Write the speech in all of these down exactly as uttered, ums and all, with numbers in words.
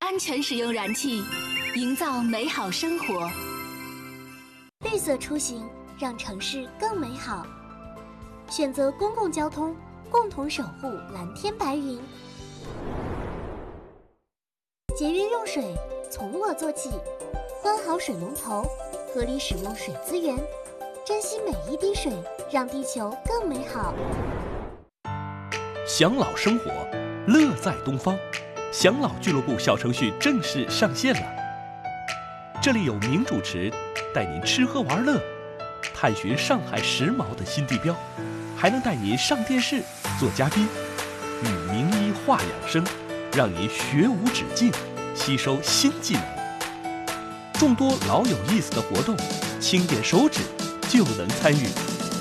安全使用燃气，营造美好生活。 绿色出行，让城市更美好。选择公共交通，共同守护蓝天白云。节约用水，从我做起。关好水龙头，合理使用水资源，珍惜每一滴水，让地球更美好。 享老生活，乐在东方。享老俱乐部小程序正式上线了，这里有名主持带您吃喝玩乐，探寻上海时髦的新地标，还能带您上电视做嘉宾，与名医话养生，让您学无止境，吸收新技能。众多老有意思的活动，轻点手指就能参与，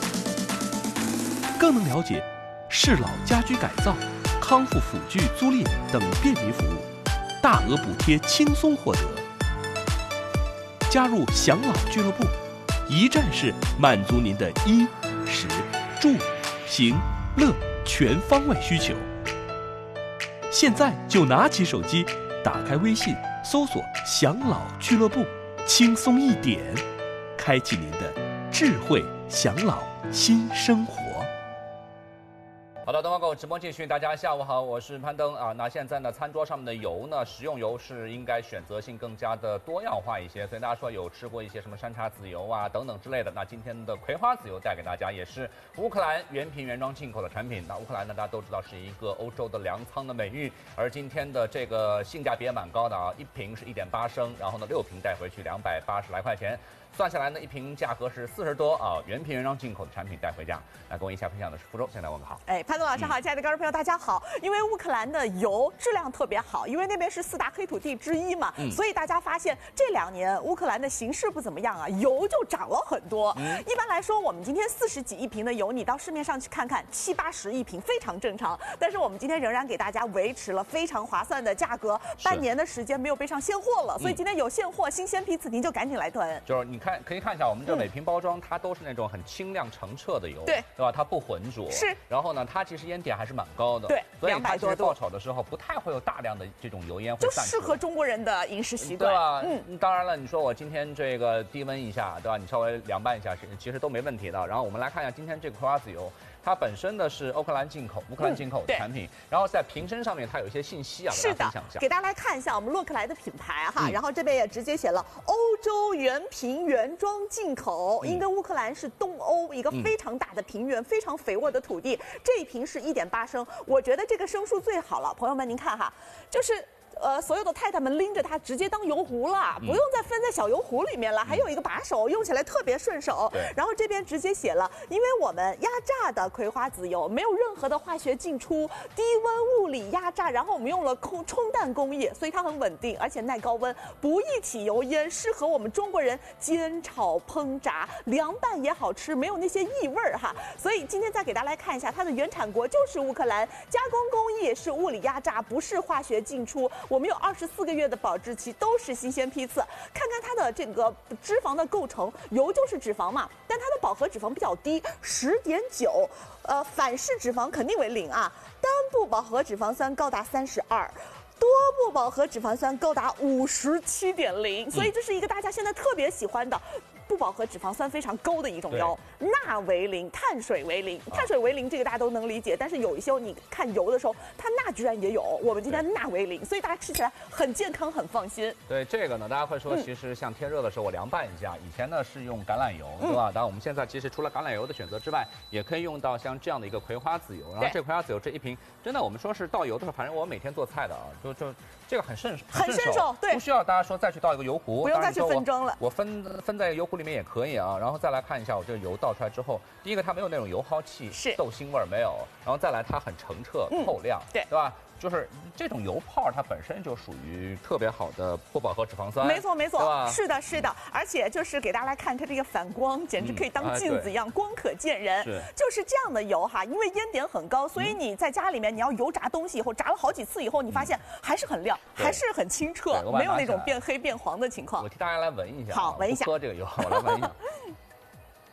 更能了解适老家居改造、康复辅具租赁等便民服务，大额补贴轻松获得。加入享老俱乐部，一站式满足您的衣食住行乐全方位需求。现在就拿起手机，打开微信，搜索享老俱乐部，轻松一点，开启您的智慧享老新生活。 好的，东方购直播继续，大家下午好，我是潘登啊。那现在呢，餐桌上面的油呢，食用油是应该选择性更加的多样化一些，所以大家说有吃过一些什么山茶籽油啊等等之类的。那今天的葵花籽油带给大家也是乌克兰原瓶原装进口的产品。那乌克兰呢，大家都知道是一个欧洲的粮仓的美誉，而今天的这个性价比也蛮高的啊，一瓶是一点八升，然后呢六瓶带回去两百八十来块钱。算下来呢，一瓶价格是四十多啊，原瓶原装进口的产品带回家。来跟我一起分享的是福州，先来问个好。 哎，潘总老师好，亲爱的观众朋友大家好。因为乌克兰的油质量特别好，因为那边是四大黑土地之一嘛，嗯、所以大家发现这两年乌克兰的形势不怎么样啊，油就涨了很多。嗯、一般来说，我们今天四十几一瓶的油，你到市面上去看看，七八十一瓶非常正常。但是我们今天仍然给大家维持了非常划算的价格，半年的时间没有背上现货了，所以今天有现货、新鲜批次，您就赶紧来囤。 就是你看，可以看一下我们这每瓶包装，它都是那种很清亮澄澈的油， 对对吧？它不浑浊， 是。 然后呢，它其实烟点还是蛮高的， 对， 所以它其实爆炒的时候不太会有大量的这种油烟会散出， 就适合中国人的饮食习惯， 对吧？嗯，当然了，你说我今天这个低温一下，对吧？你稍微凉拌一下，其实都没问题的。然后我们来看一下今天这个葵花籽油。它本身的是乌克兰进口，乌克兰进口的产品，嗯、然后在瓶身上面它有一些信息啊， 是的，给大家来看一下我们洛克莱的品牌哈，嗯、然后这边也直接写了欧洲原瓶原装进口，嗯、因为乌克兰是东欧一个非常大的平原，嗯、非常肥沃的土地，这一瓶是一点八升，我觉得这个升数最好了，朋友们您看哈，就是。呃，所有的太太们拎着它直接当油壶了，不用再分在小油壶里面了，还有一个把手，用起来特别顺手。然后这边直接写了，因为我们压榨的葵花籽油没有任何的化学进出，低温物理压榨，然后我们用了空冲淡工艺，所以它很稳定，而且耐高温，不易起油烟，适合我们中国人煎炒烹炸，凉拌也好吃，没有那些异味儿哈。所以今天再给大家来看一下，它的原产国就是乌克兰，加工工艺是物理压榨，不是化学进出。我们有二十四个月的保质期，都是新鲜批次。看看它的这个脂肪的构成，油就是脂肪嘛，但它的饱和脂肪比较低，十点九，呃，反式脂肪肯定为零啊。单不饱和脂肪酸高达三十二。多不饱和脂肪酸高达五十七点零，所以这是一个大家现在特别喜欢的。不饱和脂肪酸非常高的一种油，钠为零，碳水为零。碳水为零这个大家都能理解，但是有一些你看油的时候，它钠居然也有。我们今天钠为零，所以大家吃起来很健康，很放心。 对这个呢，大家会说，其实像天热的时候我凉拌一下，以前呢是用橄榄油，对吧？当然我们现在其实除了橄榄油的选择之外，也可以用到像这样的一个葵花籽油。然后这葵花籽油这一瓶，真的我们说是倒油的时候，反正我每天做菜的啊，就就这个很顺手， 很顺手，对， 不需要大家说再去倒一个油壶， 不用再去分蒸了。 我分分在油壶里面也可以啊。然后再来看一下我这个油倒出来之后，第一个它没有那种油耗气， 是豆腥味没有，然后再来它很澄澈透亮， 对对吧？就是这种油泡它本身就属于特别好的不饱和脂肪酸， 没错没错，是的是的，而且就是给大家来看它这个反光，简直可以当镜子一样，光可见人。 是， 就是这样的油哈，因为烟点很高，所以你在家里面你要油炸东西以后，炸了好几次以后，你发现还是很亮，还是很清澈，没有那种变黑变黄的情况。 我替大家来闻一下， 好，闻一下。 喝这个油，我来闻一下。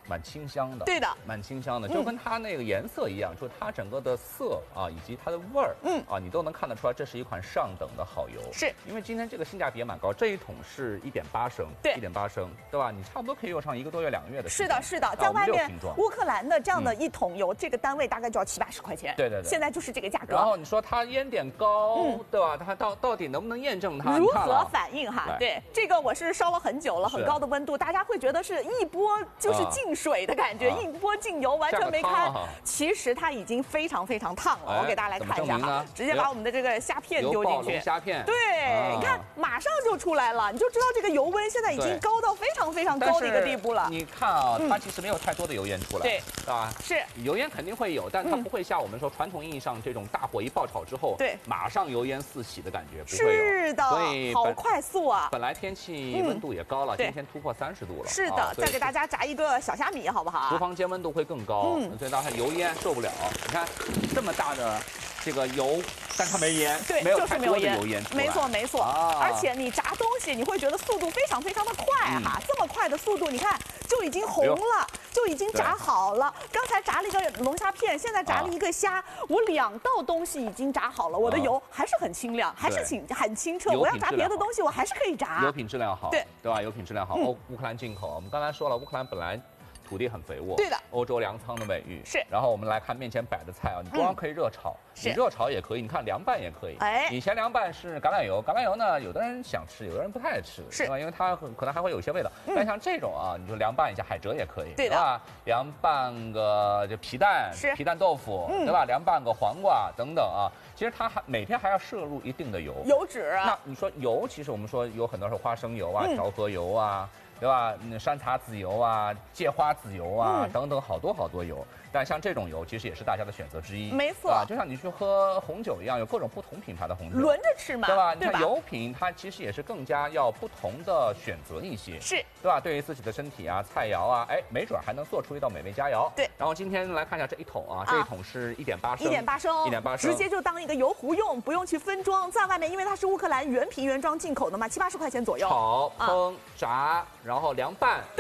蛮清香的。 对的， 蛮清香的，就跟它那个颜色一样，就是它整个的色啊，以及它的味儿，嗯啊，你都能看得出来，这是一款上等的好油。 是因为今天这个性价比也蛮高，这一桶是一点八升， 对， 一点八升，对吧？你差不多可以用上一个多月、两个月的时间。 是的，是的，在外面啊乌克兰的这样的一桶油，这个单位大概就要七八十块钱。 对对对， 现在就是这个价格。 然后你说它烟点高，嗯、对吧？它到到底能不能验证它？ 如何反应哈？对，这个我是烧了很久了，很高的温度，大家会觉得是一波就是进水的感觉，啊、一波进油，完全没开。其实它已经非常非常烫了，哎、我给大家来看一下哈，直接把我们的这个虾片丢进去， 虾片， 对，啊、你看马上就出来了，你就知道这个油温现在已经高到非常非常高的一个地步了。 你看啊，它其实没有太多的油烟出来， 对， 是吧？ 是油烟肯定会有，但它不会像我们说传统意义上这种大火一爆炒之后， 对， 马上油烟四起的感觉，不会有。 是的， 所以好快速啊！ 本来天气温度也高了，今天突破三十度了。 是的，再给大家炸一个小虾米，好不好？ 厨房间温度会更高，所以大家油烟受不了。你看这么大的这个油，但它没烟， 对， 没有就是没有烟， 油烟， 没错没错。而且你炸东西，你会觉得速度非常非常的快哈，这么快的速度，你看就已经红了，就已经炸好了。刚才炸了一个龙虾片，现在炸了一个虾，我两道东西已经炸好了，我的油还是很清亮，还是挺很清澈。我要炸别的东西，我还是可以炸。 油品质量好， 对对吧？油品质量好。欧乌克兰进口，我们刚才说了，乌克兰本来土地很肥沃， 对的， 欧洲粮仓的美誉是。 然后我们来看面前摆的菜啊，你光可以热炒，你热炒也可以，你看凉拌也可以。 哎， 以前凉拌是橄榄油，橄榄油呢，有的人想吃，有的人不太爱吃， 是吧？因为它可能还会有一些味道。但像这种啊，你就凉拌一下海蜇也可以， 对的， 吧？凉拌个就皮蛋， 是皮蛋豆腐，对吧？凉拌个黄瓜等等啊。其实它还每天还要摄入一定的油， 油脂啊。 那你说油，其实我们说有很多是花生油啊、调和油啊。对吧？山茶籽油啊、芥花籽油啊、嗯、等等，好多好多油。但像这种油，其实也是大家的选择之一。 没错， 啊，就像你去喝红酒一样，有各种不同品牌的红酒， 轮着吃嘛， 对吧？你看油品，它其实也是更加要不同的选择一些， 是， 对吧？对于自己的身体啊、菜肴啊，哎，没准还能做出一道美味佳肴。 对。 然后今天来看一下这一桶啊，这一桶是一点八升， 一点八升， 一点八升， 直接就当一个油壶用，不用去分装。在外面，因为它是乌克兰原瓶原装进口的嘛，七八十块钱左右。 炒、烹、炸，然后凉拌。